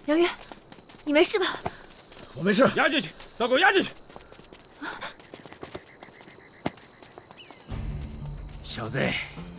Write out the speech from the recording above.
梁月，你没事吧？ 我没事。 押进去，都给我押进去！ 小子，